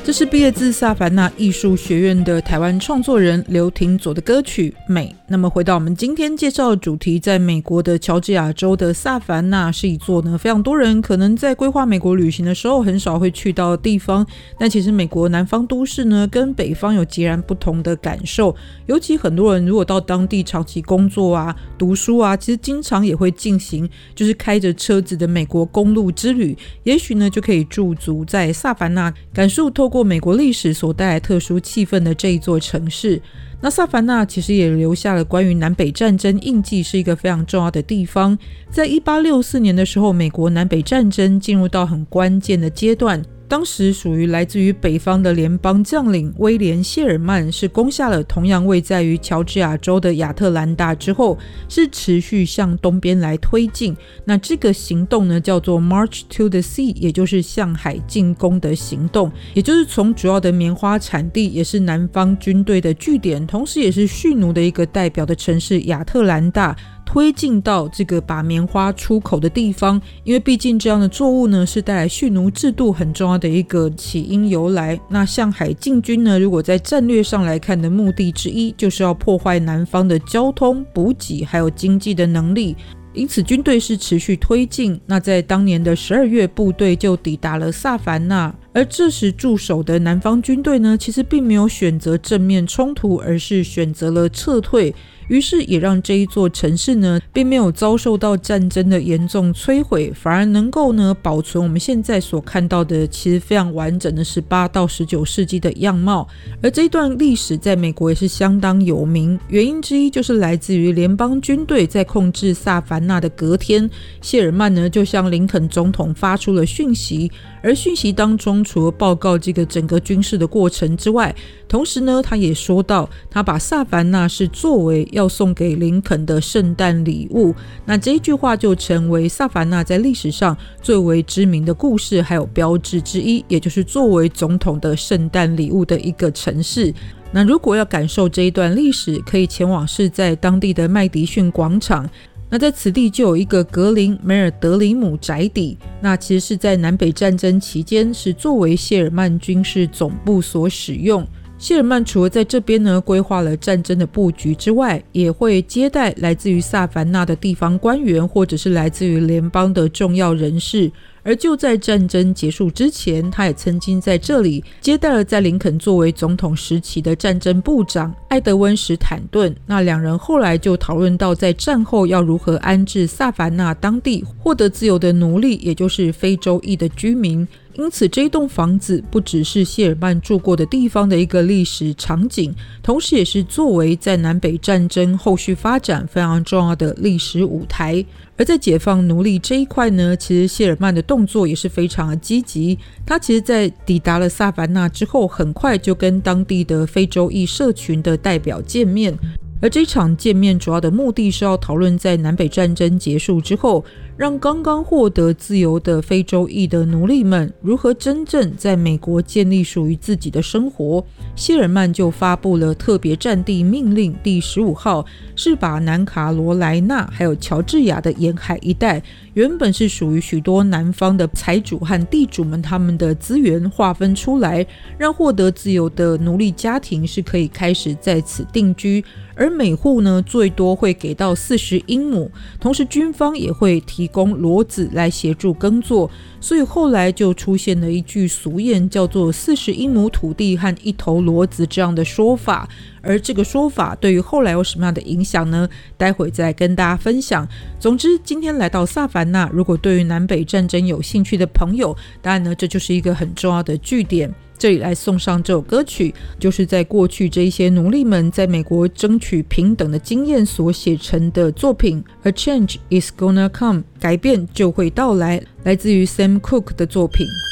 这是毕业自萨凡纳艺术学院的台湾创作人刘廷佐的歌曲《美》。那么回到我们今天介绍的主题，在美国的乔治亚州的萨凡纳是一座呢非常多人可能在规划美国旅行的时候很少会去到的地方，但其实美国南方都市呢跟北方有截然不同的感受，尤其很多人如果到当地长期工作啊、读书啊，其实经常也会进行就是开着车子的美国公路之旅，也许呢就可以驻足在萨凡纳，感受透过美国历史所带来特殊气氛的这一座城市。那萨凡纳其实也留下了关于南北战争印记，是一个非常重要的地方。在1864年的时候，美国南北战争进入到很关键的阶段，当时属于来自于北方的联邦将领威廉·谢尔曼是攻下了同样位在于乔治亚州的亚特兰大之后，是持续向东边来推进。那这个行动呢叫做 March to the Sea， 也就是向海进攻的行动，也就是从主要的棉花产地，也是南方军队的据点，同时也是蓄奴的一个代表的城市亚特兰大，推进到这个把棉花出口的地方。因为毕竟这样的作物呢是带来蓄奴制度很重要的一个起因由来。那向海进军呢，如果在战略上来看的目的之一，就是要破坏南方的交通、补给还有经济的能力，因此军队是持续推进。那在当年的12月，部队就抵达了萨凡纳，而这时驻守的南方军队呢，其实并没有选择正面冲突，而是选择了撤退，于是也让这一座城市呢并没有遭受到战争的严重摧毁，反而能够呢保存我们现在所看到的其实非常完整的18到19世纪的样貌。而这一段历史在美国也是相当有名，原因之一就是来自于联邦军队在控制萨凡纳的隔天，谢尔曼呢就向林肯总统发出了讯息，而讯息当中除了报告这个整个军事的过程之外，同时呢他也说到他把萨凡纳是作为要送给林肯的圣诞礼物。那这一句话就成为萨凡纳在历史上最为知名的故事还有标志之一，也就是作为总统的圣诞礼物的一个城市。那如果要感受这一段历史，可以前往是在当地的麦迪逊广场，那在此地就有一个格林梅尔德里姆宅邸，那其实是在南北战争期间是作为谢尔曼军事总部所使用。谢尔曼除了在这边呢规划了战争的布局之外，也会接待来自于萨凡纳的地方官员，或者是来自于联邦的重要人士。而就在战争结束之前，他也曾经在这里接待了在林肯作为总统时期的战争部长艾德温·史坦顿。那两人后来就讨论到在战后要如何安置萨凡纳当地获得自由的奴隶，也就是非洲裔的居民。因此这一栋房子不只是谢尔曼住过的地方的一个历史场景，同时也是作为在南北战争后续发展非常重要的历史舞台。而在解放奴隶这一块呢，其实谢尔曼的动作也是非常的积极。他其实在抵达了萨凡纳之后，很快就跟当地的非洲裔社群的代表见面，而这场见面主要的目的是要讨论在南北战争结束之后，让刚刚获得自由的非洲裔的奴隶们如何真正在美国建立属于自己的生活。谢尔曼就发布了特别战地命令第15号，是把南卡罗来纳还有乔治亚的沿海一带原本是属于许多南方的财主和地主们他们的资源划分出来，让获得自由的奴隶家庭是可以开始在此定居，而每户呢最多会给到40英亩，同时军方也会提供骡子来协助耕作。所以后来就出现了一句俗谚，叫做40英亩土地和1头骡子这样的说法。而这个说法对于后来有什么样的影响呢？待会再跟大家分享。总之今天来到萨凡纳，如果对于南北战争有兴趣的朋友，当然呢这就是一个很重要的据点。这里来送上这首歌曲，就是在过去这一些奴隶们在美国争取平等的经验所写成的作品 A Change is Gonna Come， 改变就会到来，来自于 Sam Cooke 的作品。